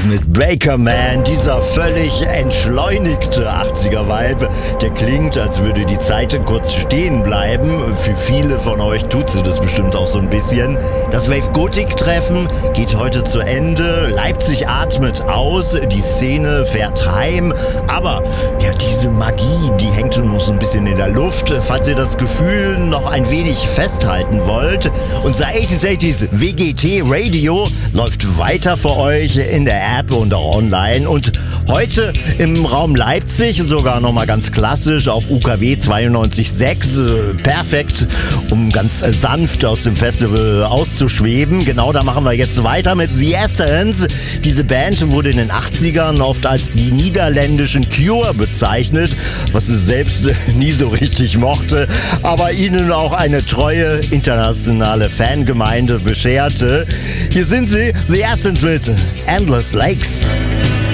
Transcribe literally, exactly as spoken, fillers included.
mit Breaker Man, dieser völlig entschleunigte achtziger-Vibe, der klingt, als würde die Zeit kurz stehen bleiben. Für viele von euch tut sie das bestimmt auch so ein bisschen. Das Wave-Gothic-Treffen geht heute zu Ende. Leipzig atmet aus, die Szene fährt heim. Aber ja, diese Magie, die hängt noch so ein bisschen in der Luft. Falls ihr das Gefühl noch ein wenig festhalten wollt, unser achtziger achtziger W G T Radio läuft weiter für euch in der App und auch online. Und heute im Raum Leipzig, sogar nochmal ganz klassisch auf U K W zweiundneunzig Komma sechs. Perfekt, um ganz sanft aus dem Festival auszuschweben. Genau, da machen wir jetzt weiter mit The Essence. Diese Band wurde in den achtzigern oft als die niederländischen Cure bezeichnet, was sie selbst nie so richtig mochte, aber ihnen auch eine treue internationale Fangemeinde bescherte. Hier sind sie, The Essence mit Endless Lakes.